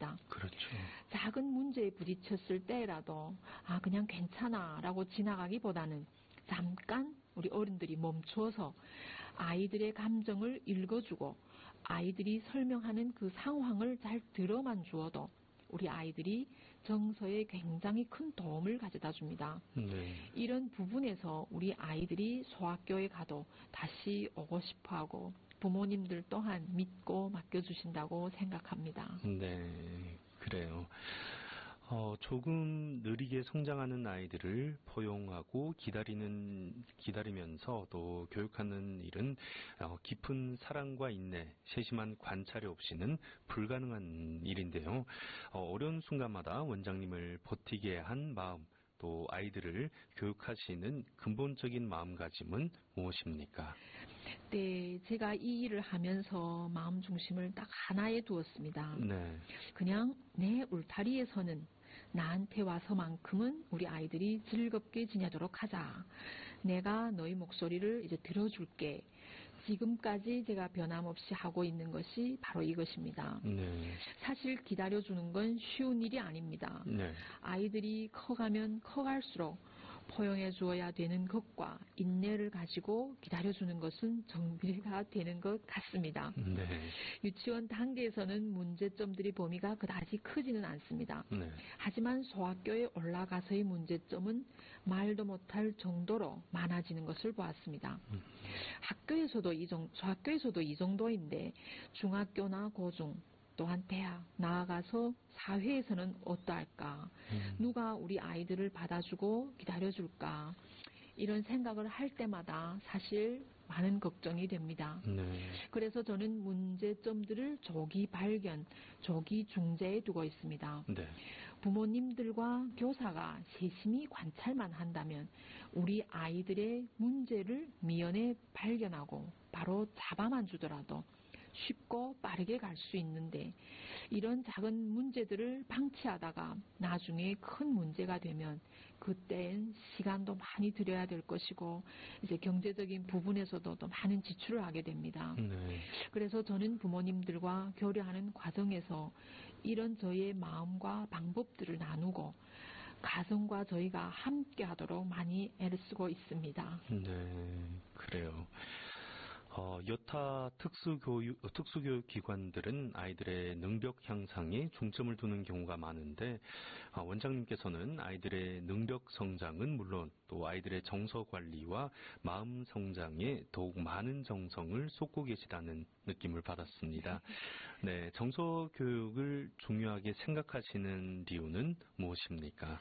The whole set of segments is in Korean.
있습니다. 그렇죠. 작은 문제에 부딪혔을 때라도 그냥 괜찮아 라고 지나가기보다는 잠깐 우리 어른들이 멈추어서 아이들의 감정을 읽어주고 아이들이 설명하는 그 상황을 잘 들어만 주어도 우리 아이들이 정서에 굉장히 큰 도움을 가져다 줍니다. 네. 이런 부분에서 우리 아이들이 소학교에 가도 다시 오고 싶어하고 부모님들 또한 믿고 맡겨주신다고 생각합니다. 네, 그래요. 조금 느리게 성장하는 아이들을 포용하고 기다리면서 또 교육하는 일은 깊은 사랑과 인내, 세심한 관찰이 없이는 불가능한 일인데요. 어려운 순간마다 원장님을 버티게 한 마음, 또 아이들을 교육하시는 근본적인 마음가짐은 무엇입니까? 네, 제가 이 일을 하면서 마음 중심을 딱 하나에 두었습니다. 네. 그냥 내 울타리에서는 나한테 와서만큼은 우리 아이들이 즐겁게 지내도록 하자. 내가 너희 목소리를 이제 들어줄게. 지금까지 제가 변함없이 하고 있는 것이 바로 이것입니다. 네. 사실 기다려주는 건 쉬운 일이 아닙니다. 네. 아이들이 커가면 커갈수록 포용해 주어야 되는 것과 인내를 가지고 기다려주는 것은 정비가 되는 것 같습니다. 네. 유치원 단계에서는 문제점들이 범위가 그다지 크지는 않습니다. 네. 하지만 소학교에 올라가서의 문제점은 말도 못할 정도로 많아지는 것을 보았습니다. 소학교에서도 이 정도인데 중학교나 고중 또한 대학 나아가서 사회에서는 어떠할까? 누가 우리 아이들을 받아주고 기다려줄까? 이런 생각을 할 때마다 사실 많은 걱정이 됩니다. 네. 그래서 저는 문제점들을 조기 발견, 조기 중재에 두고 있습니다. 네. 부모님들과 교사가 세심히 관찰만 한다면 우리 아이들의 문제를 미연에 발견하고 바로 잡아만 주더라도 쉽고 빠르게 갈 수 있는데 이런 작은 문제들을 방치하다가 나중에 큰 문제가 되면 그땐 시간도 많이 들여야 될 것이고 이제 경제적인 부분에서도 또 많은 지출을 하게 됩니다. 네. 그래서 저는 부모님들과 교류하는 과정에서 이런 저희의 마음과 방법들을 나누고 가정과 저희가 함께 하도록 많이 애를 쓰고 있습니다. 네, 그래요. 여타 특수교육기관들은 아이들의 능력 향상에 중점을 두는 경우가 많은데 원장님께서는 아이들의 능력 성장은 물론 또 아이들의 정서 관리와 마음 성장에 더욱 많은 정성을 쏟고 계시다는 느낌을 받았습니다. 네, 정서 교육을 중요하게 생각하시는 이유는 무엇입니까?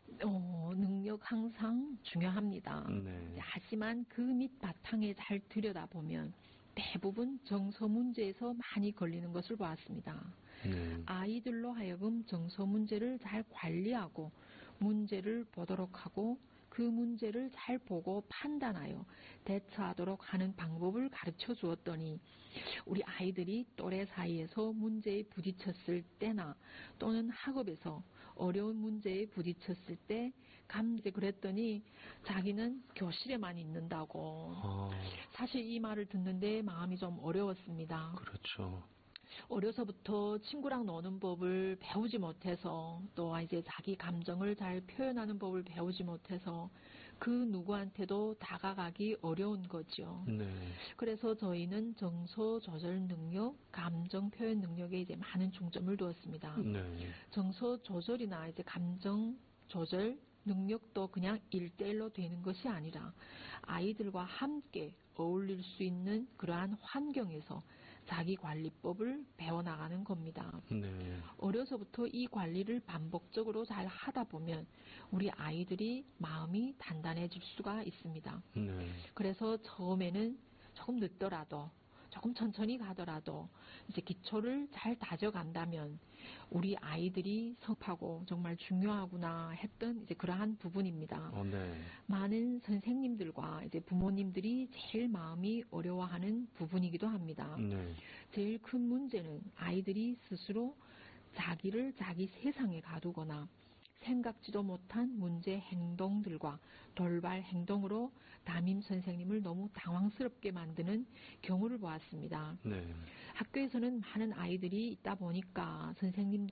능력 항상 중요합니다. 네. 하지만 그 밑바탕에 잘 들여다보면 대부분 정서 문제에서 많이 걸리는 것을 보았습니다. 아이들로 하여금 정서 문제를 잘 관리하고 문제를 보도록 하고 그 문제를 잘 보고 판단하여 대처하도록 하는 방법을 가르쳐 주었더니 우리 아이들이 또래 사이에서 문제에 부딪혔을 때나 또는 학업에서 어려운 문제에 부딪혔을 때 그랬더니 자기는 교실에만 있는다고. 사실 이 말을 듣는데 마음이 좀 어려웠습니다. 그렇죠. 어려서부터 친구랑 노는 법을 배우지 못해서 또 이제 자기 감정을 잘 표현하는 법을 배우지 못해서 그 누구한테도 다가가기 어려운 거죠. 네. 그래서 저희는 정서 조절 능력, 감정 표현 능력에 이제 많은 중점을 두었습니다. 네. 정서 조절이나 이제 감정 조절 능력도 그냥 1:1로 되는 것이 아니라 아이들과 함께 어울릴 수 있는 그러한 환경에서 자기 관리법을 배워나가는 겁니다. 네. 어려서부터 이 관리를 반복적으로 잘 하다 보면 우리 아이들이 마음이 단단해질 수가 있습니다. 네. 그래서 처음에는 조금 늦더라도 조금 천천히 가더라도 이제 기초를 잘 다져간다면 우리 아이들이 성파고 정말 중요하구나 했던 이제 그러한 부분입니다. 네. 많은 선생님들과 이제 부모님들이 제일 마음이 어려워하는 부분이기도 합니다. 네. 제일 큰 문제는 아이들이 스스로 자기를 자기 세상에 가두거나 생각지도 못한 문제 행동들과 돌발 행동으로 담임 선생님을 너무 당황스럽게 만드는 경우를 보았습니다. 네. 학교에서는 많은 아이들이 있다 보니까 선생님들